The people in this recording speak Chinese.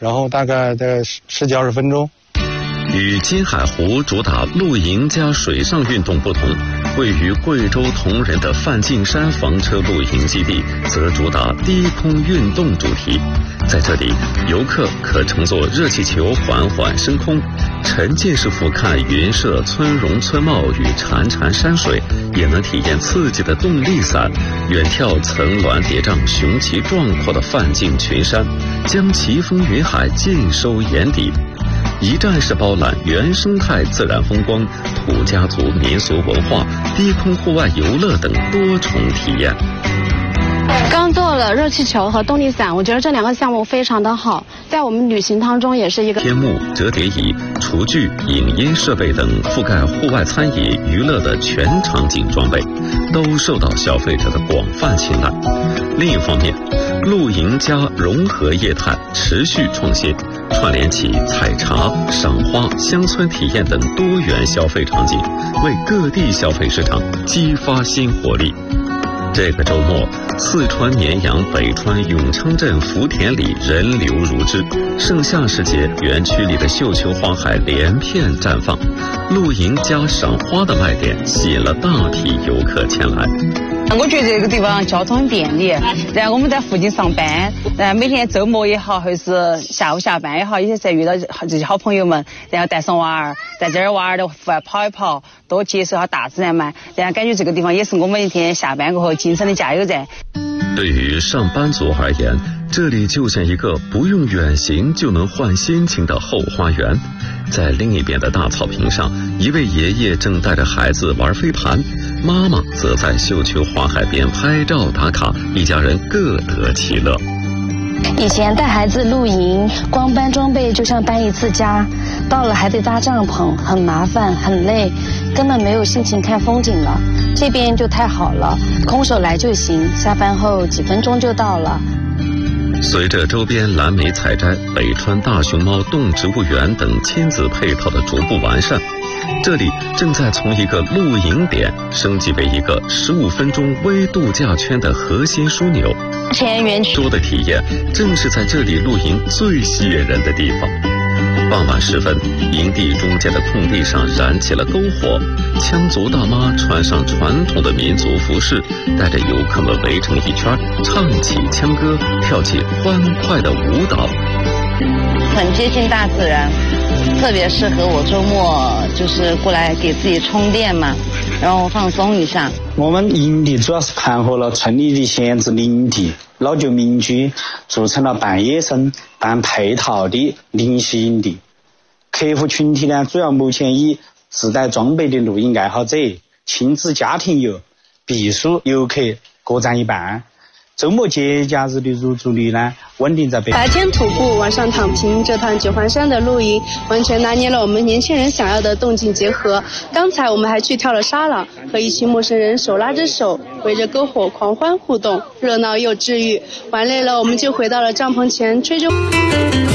然后大概在10几20分钟。 与金海湖主打露营加水上运动不同，位于贵州铜仁的梵净山房车露营基地则主打低空运动主题。在这里，游客可乘坐热气球缓缓升空，沉浸式俯瞰云社村容村貌与潺潺山水，也能体验刺激的动力伞，远眺层峦叠嶂、雄奇壮阔的梵净群山，将奇峰云海尽收眼底。一站式包揽原生态自然风光、土家族民俗文化、低空户外游乐等多重体验。 刚做了热气球和动力伞，我觉得这2个项目非常的好，在我们旅行当中也是一个天幕、折叠椅、厨具、影音设备等覆盖户外餐饮娱乐的全场景装备，都受到消费者的广泛青睐。另一方面，露营加融合业态持续创新，串联起采茶、赏花、乡村体验等多元消费场景，为各地消费市场激发新活力。这个周末，四川绵阳北川永昌镇福田里人流如织，盛夏时节，园区里的绣球花海连片绽放，露营加赏花的卖点吸引了大批游客前来。 我觉得这个地方交通很便利，然后我们在附近上班，每天周末也好，还是下午下班也好，有些时候遇到这些好朋友们，然后带上娃儿，在这儿娃儿的户外跑一跑，多接受下大自然嘛，然后感觉这个地方也是我们一天下班过后精神的加油站。 对于上班族而言，这里就像一个不用远行就能换心情的后花园。在另一边的大草坪上，一位爷爷正带着孩子玩飞盘，妈妈则在绣球花海边拍照打卡，一家人各得其乐。 以前带孩子露营，光搬装备就像搬一次家，到了还得搭帐篷，很麻烦很累，根本没有心情看风景了。这边就太好了，空手来就行，下班后几分钟就到了。 随着周边蓝莓采摘、北川大熊猫动植物园等亲子配套的逐步完善，这里正在从一个露营点升级为一个15分钟微度假圈的核心枢纽。 前园区的体验正是在这里露营最吸引人的地方。傍晚时分，营地中间的空地上燃起了篝火，羌族大妈穿上传统的民族服饰，带着游客们围成一圈，唱起羌歌，跳起欢快的舞蹈。 很接近大自然，特别适合我周末就是过来给自己充电嘛，然后放松一下。 我们营地主要是盘活了村里的闲置林地、老旧民居，组成了半野生半配套的临时营地。客户群体呢，主要目前以自带装备的露营爱好者、亲子家庭游、避暑游客各占一半。周末节假日的入住率呢，稳定在白天徒步，晚上躺平，这趟九环山的露营完全拿捏了我们年轻人想要的动静结合。刚才我们还去跳了沙朗，和一群陌生人手拉着手，围着篝火狂欢互动，热闹又治愈。玩累了，我们就回到了帐篷前，吹着